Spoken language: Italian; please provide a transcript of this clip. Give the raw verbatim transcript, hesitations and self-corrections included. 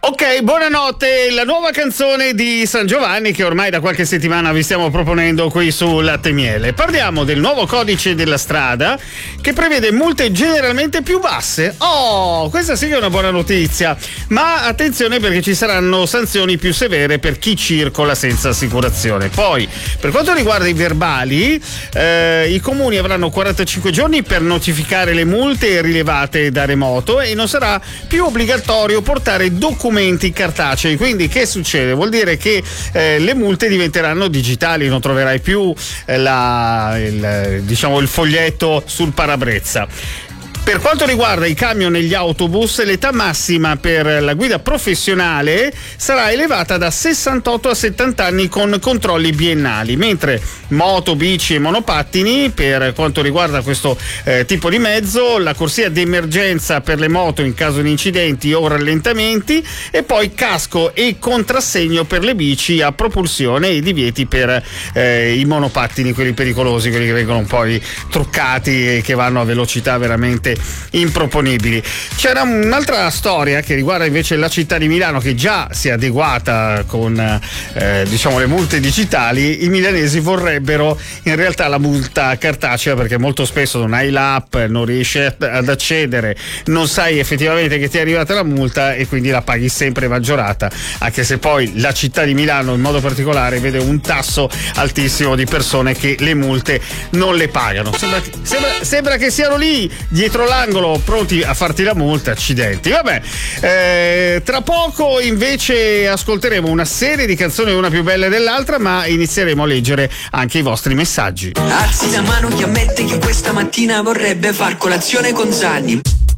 Ok, buonanotte, la nuova canzone di San Giovanni che ormai da qualche settimana vi stiamo proponendo qui su Latte e Miele. Parliamo del nuovo codice della strada che prevede multe generalmente più basse. Oh, questa sì che è una buona notizia, ma attenzione perché ci saranno sanzioni più severe per chi circola senza assicurazione. Poi, per quanto riguarda i verbali, eh, i comuni avranno quarantacinque giorni per notificare le multe rilevate da remoto e non sarà più obbligatorio portare documenti cartacei. Quindi che succede? Vuol dire che eh, le multe diventeranno digitali, non troverai più eh, la, il, diciamo il foglietto sul parabrezza. Per quanto riguarda i camion e gli autobus, l'età massima per la guida professionale sarà elevata da sessantotto a settanta anni con controlli biennali, mentre moto, bici e monopattini, per quanto riguarda questo eh, tipo di mezzo, la corsia d'emergenza per le moto in caso di incidenti o rallentamenti, e poi casco e contrassegno per le bici a propulsione e divieti per eh, i monopattini, quelli pericolosi, quelli che vengono poi truccati e che vanno a velocità veramente improponibili. C'era un'altra storia che riguarda invece la città di Milano, che già si è adeguata con eh, diciamo le multe digitali. I milanesi vorrebbero in realtà la multa cartacea, perché molto spesso non hai l'app, non riesci ad accedere, non sai effettivamente che ti è arrivata la multa e quindi la paghi sempre maggiorata, anche se poi la città di Milano in modo particolare vede un tasso altissimo di persone che le multe non le pagano. Sembra che, sembra, sembra che siano lì dietro l'angolo pronti a farti la multa. Accidenti. Vabbè, eh, tra poco invece ascolteremo una serie di canzoni, una più bella dell'altra, ma inizieremo a leggere anche i vostri messaggi. Alzi la mano chi ammette che questa mattina vorrebbe far colazione con Zanni.